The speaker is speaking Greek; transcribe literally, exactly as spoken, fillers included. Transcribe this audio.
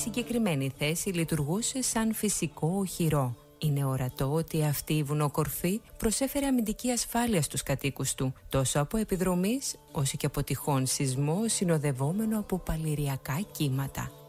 συγκεκριμένη θέση λειτουργούσε σαν φυσικό οχυρό. Είναι ορατό ότι αυτή η βουνοκορφή προσέφερε αμυντική ασφάλεια στους κατοίκους του, τόσο από επιδρομής όσο και από τυχόν σεισμό συνοδευόμενο από παλιριακά κύματα.